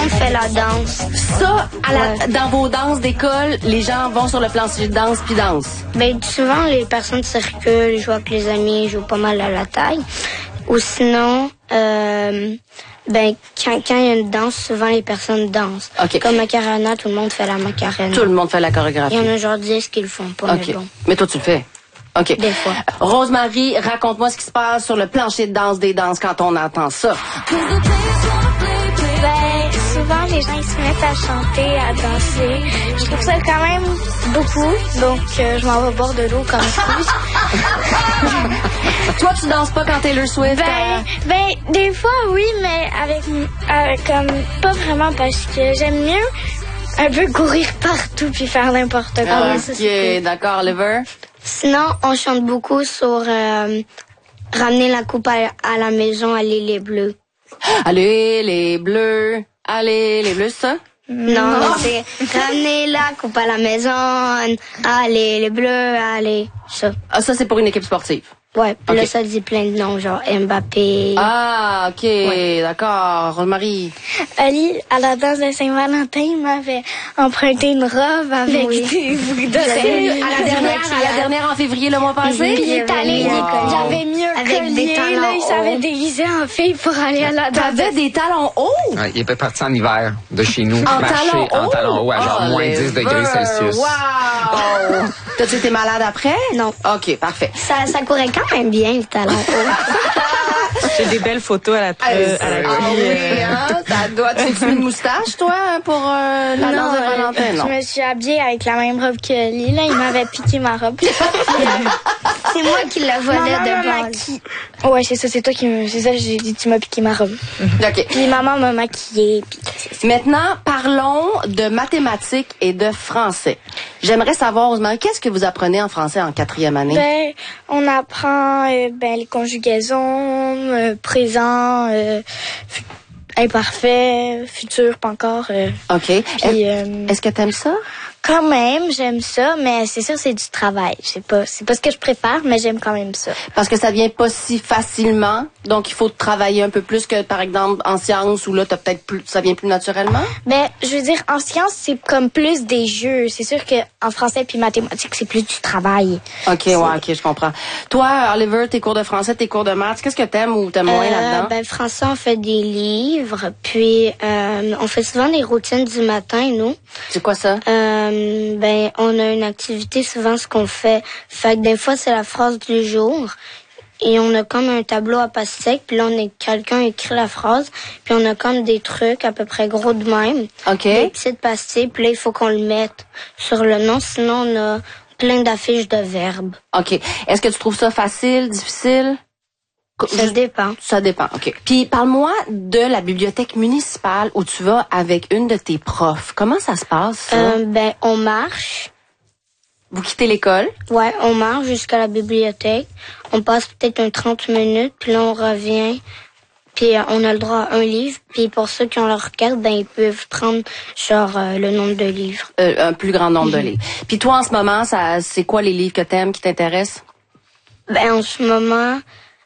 monde fait la danse. Ça, dans vos danses d'école, les gens vont sur le plancher de danse puis dansent. Ben, souvent, les personnes circulent, jouent avec les amis, jouent pas mal à la taille. Ou sinon, ben, quand il y a une danse, souvent les personnes dansent. Okay. Comme Macarena, tout le monde fait la Macarena. Tout le monde fait la chorégraphie. Il y en a genre 10 qui le font pas, mais bon. Mais toi, tu le fais? OK. Des fois. Rosemary, raconte-moi ce qui se passe sur le plancher de danse des danses quand on entend ça. Ben, souvent, les gens, ils se mettent à chanter, à danser. Je trouve ça quand même beaucoup, donc je m'en vais boire de l'eau comme ça. Toi, tu danses pas quand Taylor Swift? Ben, des fois, oui, mais avec comme, pas vraiment, parce que j'aime mieux un peu courir partout puis faire n'importe quoi. OK, d'accord, Oliver. Sinon, on chante beaucoup sur ramener la coupe à la maison, aller les bleus. Allez, les bleus. Allez, les bleus, ça? Non, c'est ramener la coupe à la maison, allez les bleus, allez, ça. Ah, ça, c'est pour une équipe sportive. Ouais, puis okay. Là, ça dit plein de noms, genre Mbappé. Ah, OK, ouais. D'accord. Rosemary. Ali, à la danse de Saint-Valentin, m'avait emprunté une robe avec des boucles d'oreilles. À la dernière en février, le mois passé? Puis il est allé, j'avais mis un avec collier, des talons là, il s'avait déguisé en fille pour aller à la danse. T'avais des talons hauts? Ouais, il était parti en hiver de chez nous, marcher en talons hauts à genre moins 10 degrés Celsius. Wow! T'as-tu été malade après? Non. OK, parfait. Ça courait quand même bien, le talon haut. J'ai des belles photos à la oui, hein? Tu as une moustache, toi, pour la danse de Valentin? Non. Je me suis habillée avec la même robe que lui. Là, il m'avait piqué ma robe. C'est moi qui la volais de base. Ouais, c'est ça, c'est toi qui me... C'est ça, j'ai dit, tu m'as piqué ma robe. OK. Puis maman m'a maquillée. Maintenant, parlons de mathématiques et de français. J'aimerais savoir, Rosemary, qu'est-ce que vous apprenez en français en 4e année? Ben, on apprend les conjugaisons, présent, imparfait, futur, pas encore. OK. Puis, est-ce que t'aimes ça? Quand même, j'aime ça, mais c'est sûr, c'est du travail. C'est pas ce que je préfère, mais j'aime quand même ça. Parce que ça vient pas si facilement, donc il faut travailler un peu plus que, par exemple, en sciences, où là, t'as peut-être plus, ça vient plus naturellement? Ben, je veux dire, en sciences, c'est comme plus des jeux. C'est sûr que en français puis mathématiques, c'est plus du travail. OK, je comprends. Toi, Oliver, tes cours de français, tes cours de maths, qu'est-ce que t'aimes ou t'aimes moins là-dedans? Ben, français, on fait des livres, puis on fait souvent des routines du matin, nous. C'est quoi ça? Ben, on a une activité, souvent, ce qu'on fait. Fait que des fois, c'est la phrase du jour. Et on a comme un tableau à pastèque, puis là, quelqu'un écrit la phrase, puis on a comme des trucs à peu près gros de même. OK. Des petites pastilles, puis là, il faut qu'on le mette sur le nom, sinon on a plein d'affiches de verbes. OK. Est-ce que tu trouves ça facile, difficile? Ça dépend. Ça dépend, OK. Puis parle-moi de la bibliothèque municipale où tu vas avec une de tes profs. Comment ça se passe, ça? Ben, on marche. Vous quittez l'école? Ouais, on marche jusqu'à la bibliothèque. On passe peut-être 30 minutes, puis là, on revient. Puis on a le droit à un livre. Puis pour ceux qui ont leur carte, ben ils peuvent prendre genre le nombre de livres. Un plus grand nombre de livres. Puis toi, en ce moment, c'est quoi les livres que t'aimes, qui t'intéressent? Ben, en ce moment...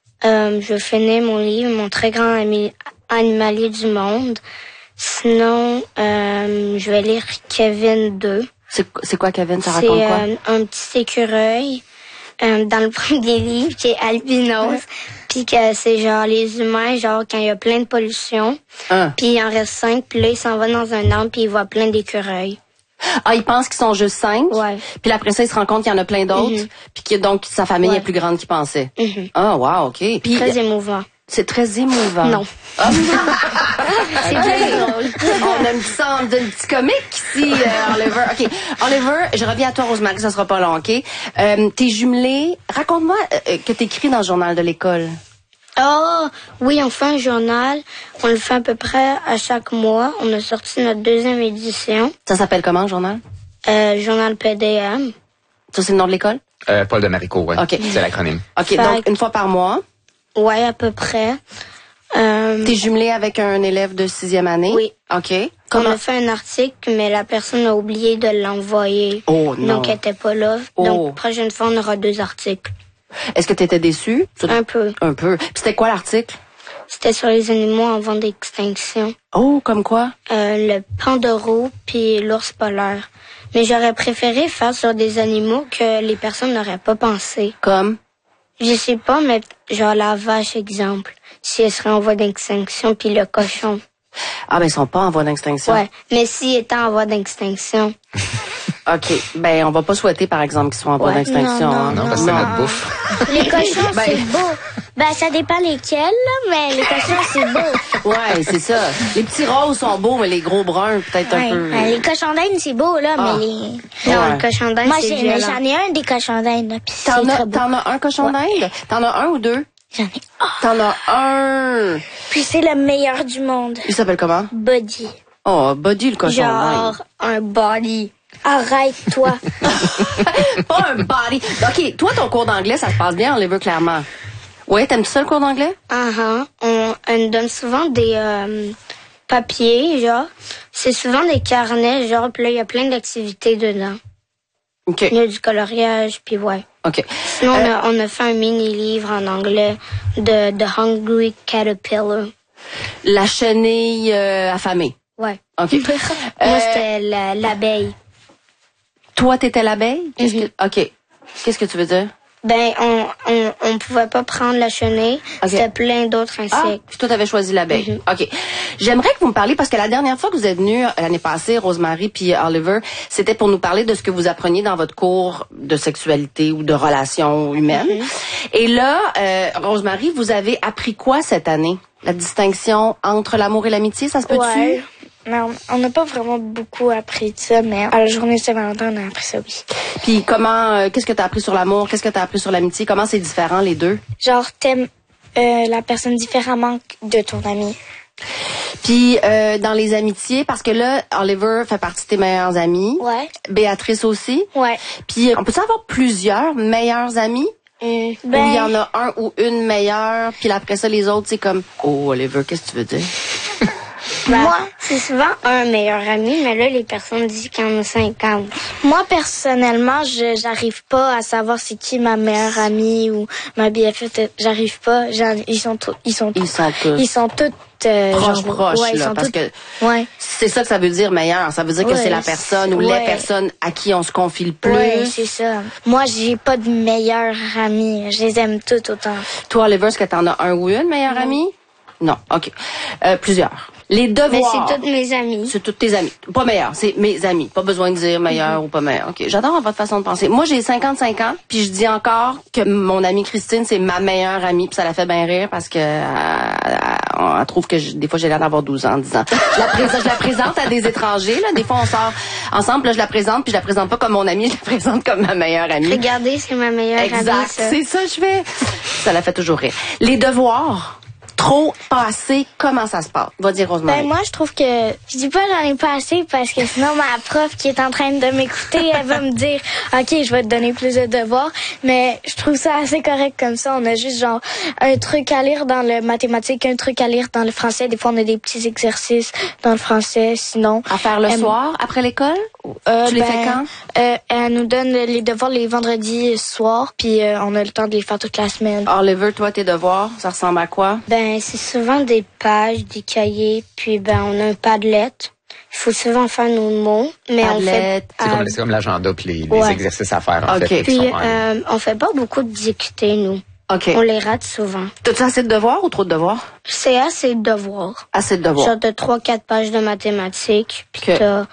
je finis mon livre, mon très grand animalier du monde. Sinon, je vais lire Kevin 2. C'est quoi Kevin? Ça raconte quoi? C'est un petit écureuil dans le premier livre qui est albinos. Puis que c'est genre les humains, genre quand il y a plein de pollution. Puis il en reste 5, puis là il s'en va dans un arbre puis il voit plein d'écureuils. Ah, ils pensent qu'ils sont juste 5. Ouais. Puis après ça, ils se rendent compte qu'il y en a plein d'autres. Puis que donc sa famille est plus grande qu'ils pensaient. Ah, wow, OK. Puis très émouvant. C'est très émouvant. Non. Ah. C'est très drôle. On a une petit comique ici, Oliver. OK. Oliver, je reviens à toi, Rosemary, ça sera pas long, OK? T'es jumelée. Raconte-moi que t'écris dans le journal de l'école. Oh, oui, on fait un journal. On le fait à peu près à chaque mois. On a sorti notre 2e édition. Ça s'appelle comment, le journal? Journal PDM. Ça, c'est le nom de l'école? Paul de Marico, ouais. OK. C'est l'acronyme. OK, donc une fois par mois. Ouais, à peu près. T'es jumelée avec un élève de 6e année? Oui. OK. On a fait un article, mais la personne a oublié de l'envoyer. Oh, non. Donc, elle était pas là. Donc, prochaine fois, on aura 2 articles. Est-ce que t'étais déçue? Un peu. Un peu. Puis c'était quoi l'article? C'était sur les animaux en voie d'extinction. Oh, comme quoi? Le pangolin puis l'ours polaire. Mais j'aurais préféré faire sur des animaux que les personnes n'auraient pas pensé. Comme? Je sais pas, mais genre la vache, exemple. Si elle serait en voie d'extinction, puis le cochon. Ah, ben, ils sont pas en voie d'extinction. Ouais, mais s'ils étaient en voie d'extinction. OK. Ben, on va pas souhaiter, par exemple, qu'ils soient en voie d'extinction. Non, parce que c'est notre bouffe. Les cochons, c'est beau. Ben, ça dépend lesquels, là, mais les cochons, c'est beau. Ouais, c'est ça. Les petits roses sont beaux, mais les gros bruns, peut-être un peu... Ben, les cochons d'Inde, c'est beau, là, mais les... Non, Ouais. le cochon d'Inde, Moi, c'est violent. j'en ai un des cochons d'Inde, là, pis c'est très beau. T'en as un cochon d'Inde? T'en as un ou deux? J'en ai un. T'en as un. Puis c'est le meilleur du monde. Il s'appelle comment? Buddy. Oh, Buddy, le cochon Genre d'Inde. un body. Arrête-toi. Pas un body. OK, toi, ton cours d'anglais, ça se passe bien en Oliver, clairement. Ouais, t'aimes-tu ça, le cours d'anglais? On nous donne souvent des papiers, genre. C'est souvent des carnets, genre, puis là, il y a plein d'activités dedans. OK. Il y a du coloriage, puis ouais. OK. Sinon, on a fait un mini-livre en anglais de The Hungry Caterpillar. La chenille affamée. Ouais. OK. Moi, c'était l'abeille. Toi, t'étais l'abeille? OK. Qu'est-ce que tu veux dire? Ben, on pouvait pas prendre la chenille. Ok. C'était plein d'autres insectes. Ah, puis toi, t'avais choisi l'abeille. OK. J'aimerais que vous me parliez, parce que la dernière fois que vous êtes venus, l'année passée, Rosemary puis Oliver, c'était pour nous parler de ce que vous appreniez dans votre cours de sexualité ou de relations humaines. Et là, Rosemary, vous avez appris quoi cette année? La distinction entre l'amour et l'amitié, ça se peut-tu? Ouais. Mais on n'a pas vraiment beaucoup appris de ça, mais à la journée de Saint-Valentin, on a appris ça, oui. Puis comment, qu'est-ce que t'as appris sur l'amour? Qu'est-ce que t'as appris sur l'amitié? Comment c'est différent, les deux? Genre, t'aimes la personne différemment de ton ami. Puis dans les amitiés, parce que là, Oliver fait partie de tes meilleurs amis. Ouais. Béatrice aussi. Ouais. Puis on peut-tu avoir plusieurs meilleurs amis? Ou il y en a un ou une meilleure, puis après ça, les autres, c'est comme, oh, Oliver, qu'est-ce que tu veux dire? Moi, c'est souvent un meilleur ami, mais là, les personnes disent qu'il y en a 50. Moi, personnellement, j'arrive pas à savoir c'est qui ma meilleure amie ou ma BFF. J'arrive pas. Ils sont tous. Ils sont tous proches, ouais, ils là, sont parce tous, que ouais. c'est ça que ça veut dire meilleur. Ça veut dire que c'est la personne ou les personnes à qui on se confie le plus. Ouais, c'est ça. Moi, j'ai pas de meilleure amie. Je les aime toutes autant. Toi, Oliver, est-ce que t'en as un ou une meilleure amie? Non, OK. Plusieurs. Les devoirs. Mais c'est toutes mes amies. C'est toutes tes amies. Pas meilleurs, c'est mes amis. Pas besoin de dire meilleur ou pas meilleur. OK. J'adore votre façon de penser. Moi, j'ai 55 ans, puis je dis encore que mon amie Christine, c'est ma meilleure amie, puis ça la fait bien rire parce que elle trouve que des fois j'ai l'air d'avoir 12 ans en disant. Je la présente à des étrangers, là. Des fois, on sort ensemble, là, je la présente, puis je la présente pas comme mon amie, je la présente comme ma meilleure amie. Regardez, c'est ma meilleure amie, Exact. ça. C'est ça que je fais. Ça la fait toujours rire. Les devoirs. Trop, pas assez, comment ça se passe? Va dire Rosemary. Ben moi, je trouve que je dis pas j'en ai pas assez parce que sinon ma prof qui est en train de m'écouter, elle va me dire OK, je vais te donner plus de devoirs, mais je trouve ça assez correct comme ça. On a juste genre un truc à lire dans le mathématique, un truc à lire dans le français. Des fois, on a des petits exercices dans le français. Sinon, à faire le soir après l'école? Tu les fais quand? Elle nous donne les devoirs les vendredis soirs, puis on a le temps de les faire toute la semaine. Oliver, toi, tes devoirs, ça ressemble à quoi? Ben, c'est souvent des pages, des cahiers, puis ben, on a un Padlet. Il faut souvent faire nos mots, mais Padlet, on fait... C'est comme l'agenda puis les ouais. exercices à faire, en OK. fait. Puis, on fait pas beaucoup de dictées, nous. OK. On les rate souvent. T'as-tu assez de devoirs ou trop de devoirs? C'est assez de devoirs. Assez de devoirs. Genre de 3-4 pages de mathématiques, puis Que- t'as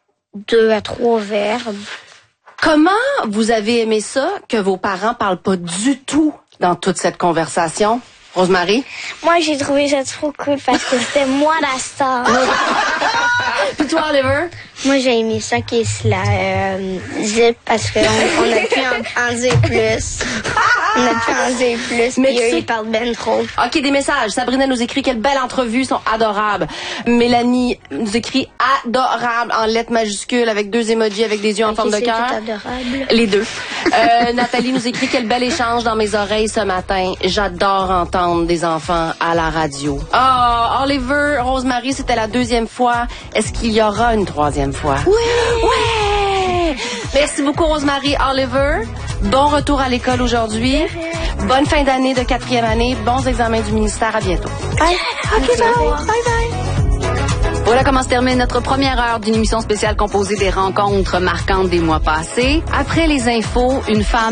2 à 3 verbes. Comment vous avez aimé ça que vos parents parlent pas du tout dans toute cette conversation? Rosemary? Moi, j'ai trouvé ça trop cool parce que c'était moi la star. Puis toi, Oliver? Moi, j'ai aimé ça qui est la zip parce qu'on a pu en dire plus. On a pu en dire plus, Mais puis tu eux, sais- ils parlent ben trop. OK, des messages. Sabrina nous écrit quelle belle entrevue, ils sont adorables. Mélanie nous écrit adorable en lettres majuscules avec 2 emojis avec des yeux en forme de C'est cœur. adorable. Les deux. Nathalie nous écrit quel bel échange dans mes oreilles ce matin. J'adore entendre des enfants à la radio. Oh, Oliver, Rosemary, c'était la 2e fois. Est-ce qu'il y aura une 3e fois? Oui! Ouais! Merci beaucoup, Rosemary, Oliver. Bon retour à l'école aujourd'hui. Bonne fin d'année de 4e année. Bons examens du ministère. À bientôt. Bye. OK, bye. Bye. Voilà comment se termine notre première heure d'une émission spéciale composée des rencontres marquantes des mois passés. Après les infos, une femme